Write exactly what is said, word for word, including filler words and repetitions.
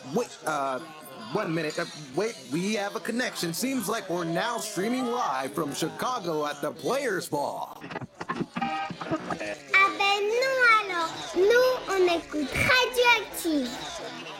Wait, uh, one minute. Uh, wait, we have a connection. Seems like we're now streaming live from Chicago at the Players Ball. Ah ben non alors, nous on écoute Radioactive.